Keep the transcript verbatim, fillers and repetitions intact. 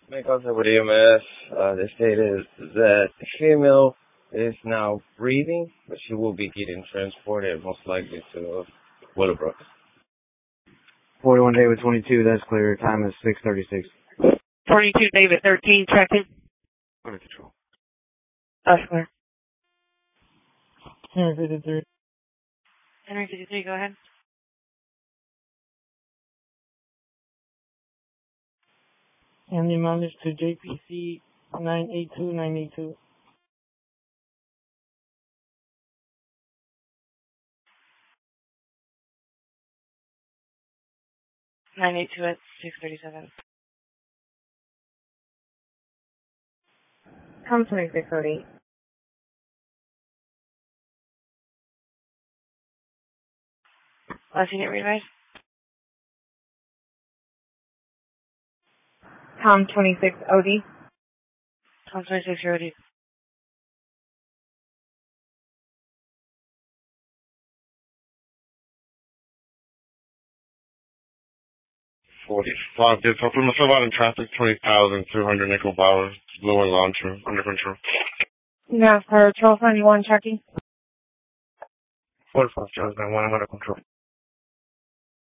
Make contact with E M S. Uh, they stated that the female is now breathing, but she will be getting transported most likely to Willowbrook. forty-one David twenty-two, that's clear. Time is six thirty-six. forty-two David thirteen, checking. Under control. That's clear. Henry fifty-three. Henry fifty-three, go ahead. And the amount is to J P C nine eight two nine eight two. nine eight two at six thirty-seven. Come twenty-six oh eight. Last unit readvise. Tom twenty-six O D. Tom twenty-six O D. forty-five, did talk to myself out in traffic, twenty thousand two hundred nickel power, blue and launcher, under control. NASCAR twelve ninety-one checking. forty-five, Charles nine one, I'm under control.